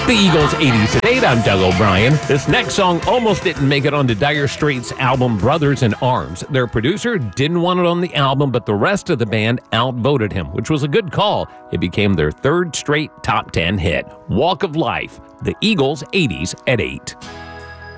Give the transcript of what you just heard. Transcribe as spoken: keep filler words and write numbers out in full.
The Eagles eighties at eight, I'm Doug O'Brien. This next song almost didn't make it onto Dire Straits' album Brothers in Arms. Their producer didn't want it on the album, but the rest of the band outvoted him, which was a good call. It became their third straight top ten hit. Walk of Life, The Eagles eighties at eight.